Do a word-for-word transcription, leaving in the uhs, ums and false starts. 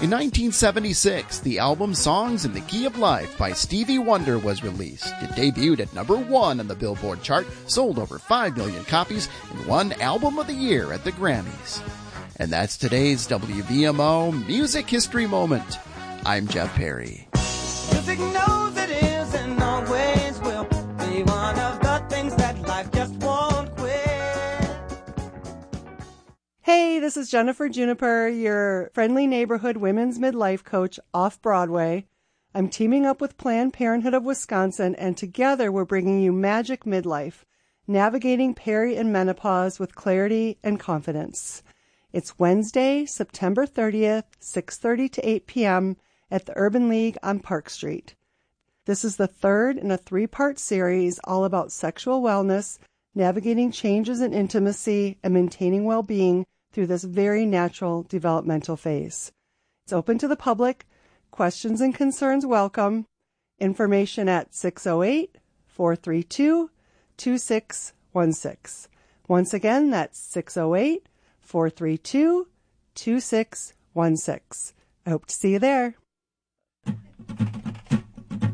In nineteen seventy-six, the album Songs in the Key of Life by Stevie Wonder was released. It debuted at number one on the Billboard chart, sold over five million copies, and won Album of the Year at the Grammys. And that's today's W B M O Music History Moment. I'm Jeff Perry. Music knows it is and always will be one of the things that life just won't quit. Hey, this is Jennifer Juniper, your friendly neighborhood women's midlife coach off Broadway. I'm teaming up with Planned Parenthood of Wisconsin, and together we're bringing you Magic Midlife, navigating peri and menopause with clarity and confidence. It's Wednesday, September thirtieth, six thirty to eight p.m. at the Urban League on Park Street. This is the third in a three-part series all about sexual wellness, navigating changes in intimacy, and maintaining well-being through this very natural developmental phase. It's open to the public. Questions and concerns welcome. Information at six oh eight, four three two, two six one six. Once again, that's six oh eight, four three two, two six one six. I hope to see you there.